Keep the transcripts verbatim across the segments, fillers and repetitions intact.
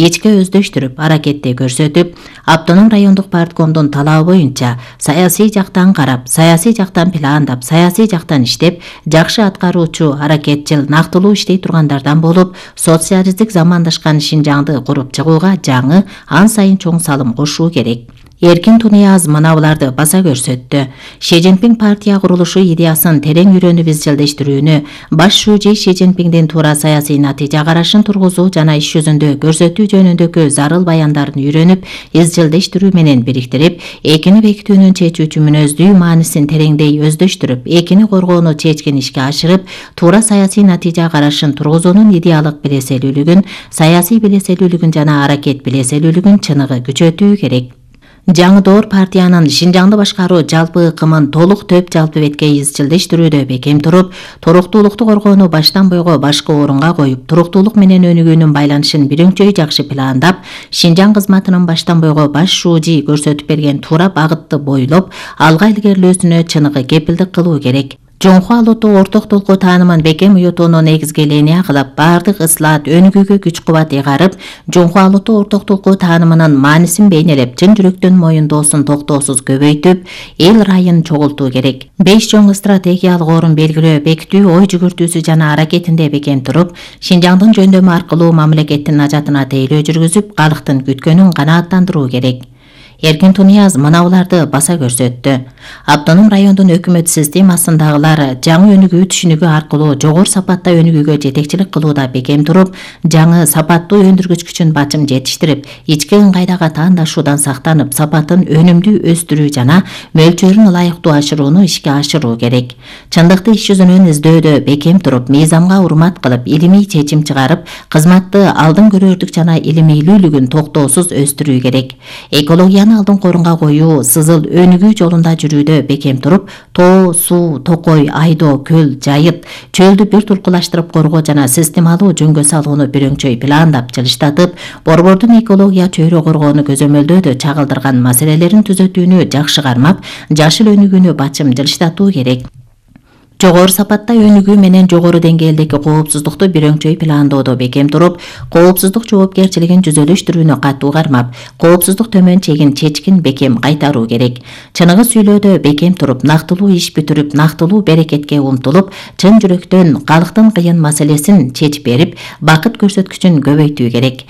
ичке өздөштүрүп аракетти көрсөтүп, автоном райондук парткомдун талабы боюнча саясий жактан карап, саясий жактан пландап, саясий жактан иштеп, жакшы аткаруучу, аракетчил, нактылуу иштей тургандардан болуп, социалисттик замандашкан Шинжаңды куруп чыгууга жаңы, ан сайын чоң салым кошуу керек. Эркин Тунияз мына буларды баса көрсөттү. Ши Цзиньпин партия курулушу идеясын терең үйрөнүп изчилдештирүүнү, баш шүүжи Ши Цзиньпиндин туура саясий натыйжа карашын тургузуу жана иш жүзүндө көрсөтүү жөнүндөгү зарыл баяндарын үйрөнүп, изчилдештирүү менен бириктирип, экини бекитүүнүн чечүүчү мүнөздүү маанисин тереңдей өздөштүрүп, экини коргоону чечкен ишке ашырып, туура саясий натыйжа карашын тургузуунун идеялык билеселүүлүгүн, саясий билеселүүлүгүн жана аракет билеселүүлүгүн чыныгы күчөтүү керек. Жаңы доор партиянын Шинжаңды башкаруу жалпы ыкымын толук төп жалпы бетке изчилдештирүүдө бекем туруп, туруктуулукту коргоону баштан бойго башкы орунга коюп, туруктуулук менен өнүгүүнүн байланышын бирөңчөй жакшы пландап, Шинжаң кызматынын баштан бойго баш шүүжи көрсөтүп берген туура багытты бойлоп, алга илгерилөөсүнө чыныгы кепилдик кылуу керек. Жоңху алууту орток толку таанымын бекем уютууну негизги линия кылып, баардык ыслаат өнүгүүгө күч кубат ыйгарып, жоңху алууту орток толку таанымынын маанисин бейнелеп, чын жүрөктөн моюндоосун токтоосуз көбөйтүп, эл райын чогултуу керек. Беш чоң стратегиялык орун белгилөө, бекитүү, ой жүгүртүүсү жана аракетинде бекем туруп, Шинжаңдын жөндөмү аркылуу мамлекеттин ажатына тейлөө жүргүзүп, калктын күткөнүн канааттандыруу керек. Эркин Тунияз мына буларды баса көрсөттү. Автоном райондун өкмөт системасындагылар жаңы өнүгүү түшүнүгү аркылуу жогору сапатта өнүгүүгө жетекчилик кылууда бекем туруп, жаңы сапаттуу өндүргүч күчүн бачым жетиштирип, ички ыңгайдагы таандашуудан сактанып, сапатын өнүмдүү өстүрүү жана мөлчөрүн ылайыктуу ашырууну ишке ашыруу керек. Чындыкты иш жүзүнөн издөөдө бекем туруп, мыйзамга урмат кылып, илимий чечим чыгарып, кызматты алдын көрөрлүк жана илимилүүлүгүн токтоосуз өстүрүү керек. Экологияны алдын корунга коюу, сызыл өнүгүү жолунда жүрүүдө бекем туруп, тоо, суу, токой, айдоо, көл, жайыт, чөлдү бир туркулаштырып коргоо жана системалуу жөнгө салууну бирөңчөй пландап, жылыштатып, борбордун экология чөйрө коргоону көзөмөлдөөдө чагылдырган маселелерин түзөтүүнү жакшы кармап, жашыл өнүгүүнү бачым жылыштатуу керек. Жогору сапатта өнүгүү менен жогору деңгээлдеги коопсуздукту бирөңчөй пландоодо бекем туруп, коопсуздук жоопкерчилигин жүзөлөштүрүүнү катуу кармап, коопсуздук төмөн чегин чечкин бекем кайтаруу керек. Чыныгы сүйлөөдө бекем туруп, нактылуу иш бүтүрүп, нактылуу берекетке умтулуп, чын жүрөктөн калктын кыйын маселесин чечип берип, бакыт көрсөткүчүн көбөйтүү керек.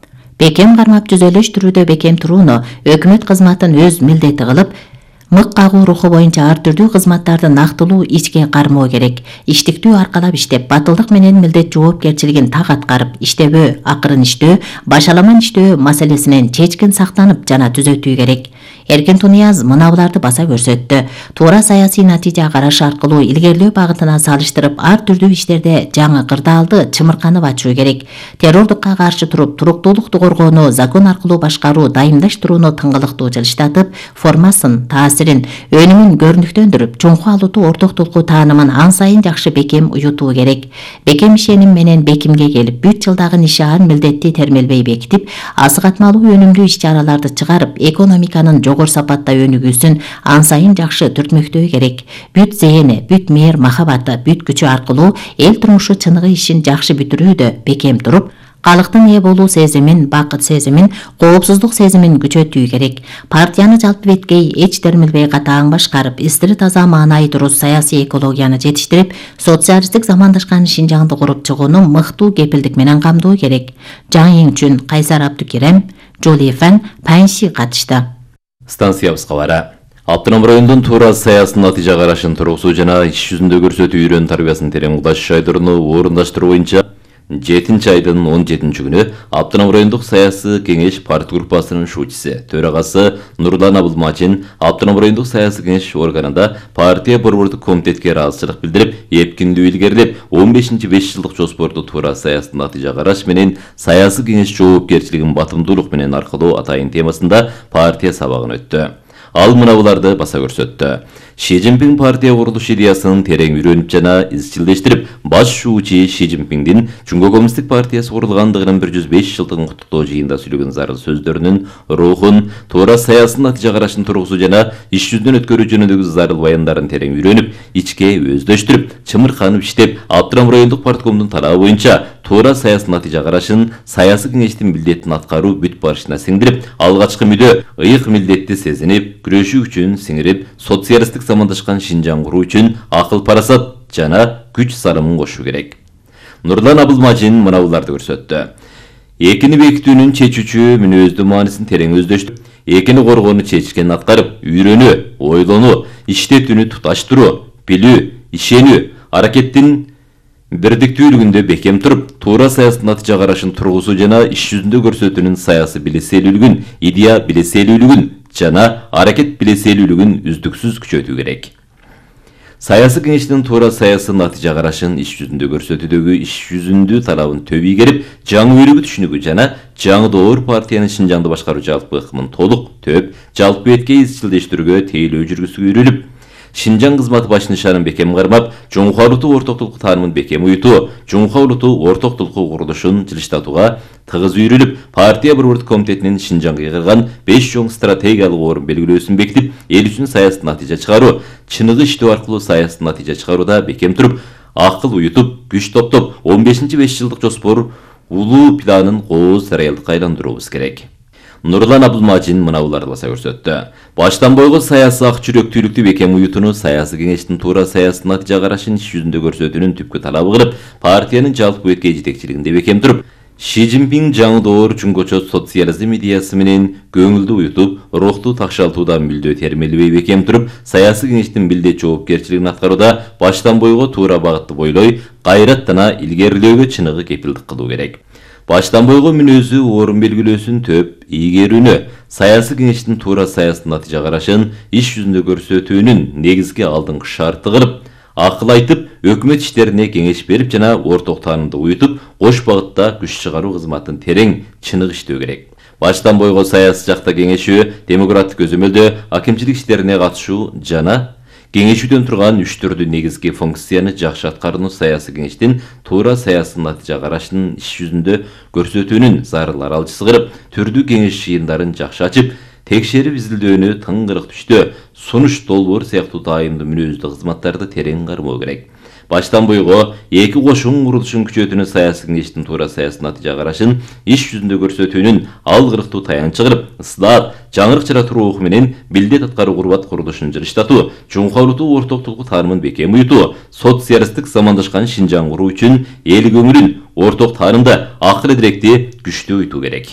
Бекем кармап жүзөлөштүрүүдө бекем турууну өкмөт кызматын өз милдети кылып, мык кагуу руху боюнча ар түрдүү кызматтарды нактылуу ичке кармоо керек. Иштиктүү аркалап иштеп, батылдык менен милдет жоопкерчилигин так аткарып, иштебөө, акырын иштөө, башаламан иштөө маселесинен чечкин сактанып жана түзөтүү керек. Эркин Тунияз мына буларды баса көрсөттү. Туура саясий натыйжа караш аркылуу илгерилөө багытына салыштырып, ар түрдүү иштерде жаңы кырдаалды чымырканып ачуу керек. Террордукка каршы туруп, туруктуулукту коргоону, закон аркылуу башкаруу, дайымдаштырууну тыңгылыктуу жылыштатып, формасын, таасирин, өнүмүн көрүнүктөндүрүп, жоңху алууту орток толку таанымын ан сайын жакшы бекем уютуу керек. Бекем ишеним менен бекимге келип, бүт жылдагы нишаан милдетти термелбей бекитип, асыгатмалуу өнүмдүү иш-чараларды чыгарып, экономиканын жогору сапатта өнүгүүсүн ан сайын жакшы түртмөктөө керек. Бүт зээни, бүт мээр махабаты, бүт күчү аркылуу эл турмушу чыныгы ишин жакшы бүтүрүүдө бекем туруп, калктын ээ болуу сезимин, бакыт сезимин, коопсуздук сезимин күчөтүү керек. Партияны жалпы беткей эч термилбей катаң башкарып, истири таза маанайы дурус саясий экологияны жетиштирип, социалисттик замандашкан Шинжаңды куруп чыгууну мыктуу кепилдик менен камдоо керек. Жаңы үчүн Кайсар Абдукерем, Жоли Фан, Панши катышты. Станциябыз кабары. Автоном райондун туура саясий натыйжа карашын тургузуу жана иш жүзүндө көрсөтүү үйрөнүү тарбиясын терең удаш жайдырууну орундаштыруу боюнча жетинчи айдын он жетинчи күнү Автоном райондук саясий кеңеш парт группасынын шуучусу, төрагасы Нурлан Абылмачин Автоном райондук саясий кеңеш органында партия борбордук комитетке ыраазычылык билдирип, эркиндүү илгерилеп, он бешинчи беш жылдык жоспорду туура саясий натыйжа караш менен саясий кеңеш жоопкерчилигин батымдуулук менен аркылуу атайын темасында партия сабагын өттү. Ал мынабуларды баса көрсөттү. Ши Цзиньпин партия курулуш идеясын терең үйрөнүп жана изчилдештирип, баш шуучу Ши Цзиньпиндин Жунго Коммунисттик партиясы курулгандыгынын бир жүз беш жылдыгын куттуктоо жыйында сүйлөгөн зарыл сөздөрүнүн рухун, туура саясий натыйжа карашын тургузуу жана иш жүзүнөн өткөрүү жөнүндөгү зарыл баяндарын терең үйрөнүп, ичке өздөштүрүп, чымырканып иштеп, Абдрам райондук парткомдун талабы боюнча туура саясий натыйжа карашын саясий кеңештин милдетин аткаруу бүт барышына сиңдирип, алгачкы мүдө ыйык милдетти сезинип, күрөшүү үчүн сиңирип, социалисттик замандашкан Шинжаң куруу үчүн акыл парасат жана күч сарымын кошуу керек. Нурлан Абылмажин мынабуларды көрсөттү. Экини бекитүүнүн чечүүчү мүнөздүү маанисин терең өздөштүрүп, экини коргоону чечкен аткарып, үйрөнүү, ойлонуу, иштетүүнү туташтыруу, билүү, ишенүү, аракеттин бирдиктүүлүгүндө бекем туруп, туура саясий натыйжа карашын тургузуу жана иш жүзүндө көрсөтүүнүн саясий билеселүүлүгүн, идея билеселүүлүгүн жана аракет билеселүүлүгүн үздүксүз күчөтүү керек. Саясий кеңештин туура саясий натыйжа карашын иш жүзүндө көрсөтүүдөгү иш жүзүндүү талабын төп ийгерип, жаңы өрүгү түшүнүгү жана жаңы доор партиянын Шинжаңды башкаруу жалпы ыкмын толук, төп, жалпы бетке изчилдештирүүгө тейлөө жүргүзүүгө үйрүлүп, Шинжаң кызматы баш нишанын бекем кармап, Жоңхо улуту ортоктулук таанымын бекем уютуу, Жоңхо улуту ортоктулук курулушун жылыштатууга тыгыз үйрүлүп, партия борбордук комитетинин Шинжаңга кырган беш чоң стратегиялык орун белгилөөсүн бекитип, эл үчүн саясий натыйжа чыгаруу, чыныгы иштөө аркылуу саясий натыйжа чыгарууда бекем туруп, акыл уютуп, күч топтоп, он бешинчи беш жылдык жоспор улуу планын кооз реалдыкка айландырууубуз керек. Нурлан Абылмажин мынабуларды баса көрсөттү. Баштан бойго саясий ак жүрөктүүлүктү бекем уютууну саясий кеңештин туура саясий натыйжа карашын иш жүзүндө көрсөтүүнүн түпкү талабы кылып, партиянын жалпы бетке жетекчилигинде бекем туруп, Ши Цзиньпин жаңы доор жунгочо социализм идеясы менен көңүлдү уютуп, рухту такшалтуудан мүлдө термелбей бекем туруп, саясий кеңештин милдет жоопкерчилигин аткарууда баштан бойго туура багытты бойлой, кайрат жана илгерилөөгө чыныгы кепилдик кылуу керек. Баштан бойго мүнөзү орун белгилөөсүн төп ийгерүүнү, саясий кеңештин туура саясий натыйжа карашын иш жүзүндө көрсөтүүнүн негизги алдыңкы шарты кылып, акыл айтып, өкмөт иштерине кеңеш берип жана орток таанымды уютуп, кош багытта күч чыгаруу кызматын терең, чыныгы иштөө керек. Баштан бойго саясий жакта кеңешүү, демократик көзөмөлдө акимчилик иштерине катышуу жана кеңешүүдөн турган үч түрдүү негизги функцияны жакшы аткарууну саясий кеңештин туура саясий натыйжа карашын иш жүзүндө көрсөтүүнүн зарыл аралчысы кылып, түрдүү кеңеш жыйындарын жакшы ачып, текшерип изилдөөнү тыңгырык түштө, сунуш долбоор сыяктуу дайымдуу мүнөздүү кызматтарды терең кармоо керек. Баштан бойго эки кошун курулушун күчөтүүнү саясий кеңештин туура саясий натыйжа карашын иш жүзүндө көрсөтүүнүн алгырыктуу таянчы кылып, ысылаат, жаңырык жаратуу руху менен милдет аткаруу курбат курулушун жылыштатуу, Жоңхо улуту ортоктулук таанымын бекем уютуу, социалисттик замандашкан Шинжаң куруу үчүн эл көңүлүн орток таанымда акыл эдиректи күчтүү уютуу керек.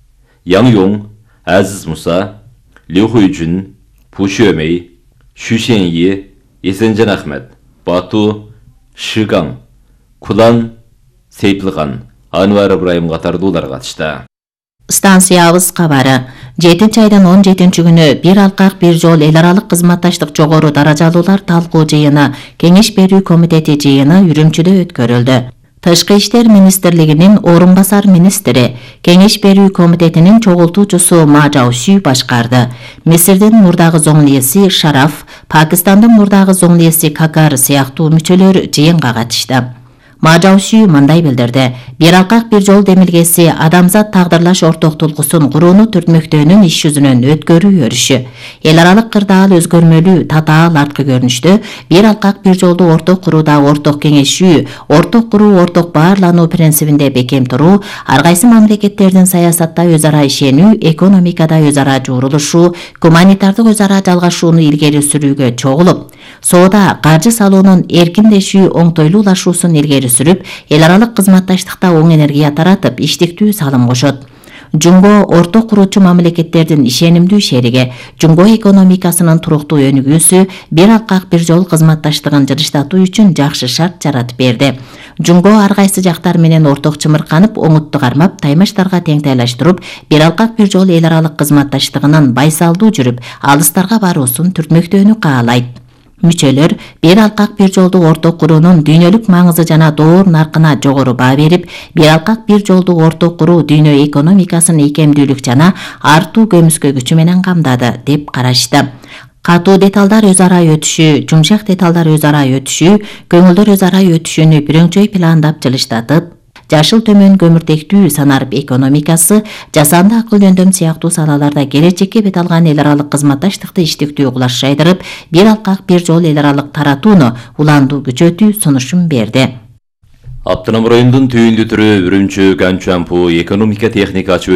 Яң Йоң, Азиз Муса, Лю Хуйжун, Пу Шөмей, Шу Шеньи, Эсенжан Ахмет, Бату, Шыгаң, Кулан, Сейтлган, Анвар Ибраим катардуулар катышты. Станциябыз кабары. жетинчи айдын он жетинчи күнү бир алкак бир жол эл аралык кызматташтык жогору даражалуулар талкуу жыйыны, кеңеш берүү комитети жыйыны Үрүмчүдө өткөрүлдү. Тышкы иштер министрлигинин орун басар министри, кеңеш берүү комитетинин чогултуучусу Ма Чжаоши башкарды. Мисирдин мурдагы зоңлиеси Шараф, Пакистандын мурдагы зоңлиеси Какар сыяктуу мүчөлөр жыйынга катышты. Ма Чжаоши мындай билдирди: бир алкак бир жол демилгеси адамзат тагдырлаш ортоктулкусун курууну түртмөктөөнүн иш жүзүнөн өткөрүү өрүшү. Эл аралык кырдаал өзгөрмөлүү, татаал арткы көрүнүштө бир алкак бир жолду орток курууда орток кеңешүү, орток куруу, орток баарлануу принцибинде бекем туруу, ар кайсы мамлекеттердин саясатта өз ара ишенүү, экономикада өз ара жуурулушуу, гуманитардык өз ара жалгашууну илгери сүрүүгө чогулуп, соода, каржы салуунун эркиндешүү, оңтойлуулашуусун илгери сүрүп, эл аралык кызматташтыкта оң энергия таратып, иштиктүү салым кошот. Жунго орток куруучу мамлекеттердин ишенимдүү шериги, Жунго экономикасынын туруктуу өнүгүүсү бир алкак бир жол кызматташтыгын жылыштатуу үчүн жакшы шарт жаратып берди. Жунго ар кайсы жактар менен орток чымырканып, оңутту кармап, таймаштарга теңтайлаштырып, бир алкак бир жол эл аралык кызматташтыгынын байсалдуу жүрүп, алыстарга баруусун түртмөктөөнү каалайт. Мүчөлөр бир алкак бир жолдуу орток куруунун дүйнөлүк маңызы жана доор наркына жогору баа берип, бир алкак бир жолдуу орток куруу дүйнө экономикасын ийкемдүүлүк жана артуу көмүскө күчү менен камдады деп карашты. Катуу деталдар өз ара өтүшүү, жумшак деталдар өз ара өтүшүү, көңүлдөр өз ара өтүшүүнү бирөңчөй пландап жылыштатып, жашыл төмөн көмүртектүү санарып экономикасы, жасанды акыл өндөм сыяктуу салаларда келечекке бет алган эл аралык кызматташтыкты иштиктүү кулаш жайдырып, бир алкак бир жол эл аралык таратууну уландуу күчөтүү сунушун берди. Автоном райондун түйүндү түрү Үрүмчү Ганчуампу экономика техника ачуу